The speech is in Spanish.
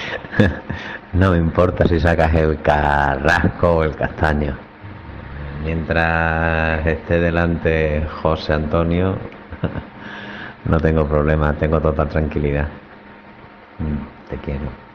No me importa si sacas el carrasco o el castaño. Mientras esté delante José Antonio, no tengo problema, tengo total tranquilidad. Te quiero.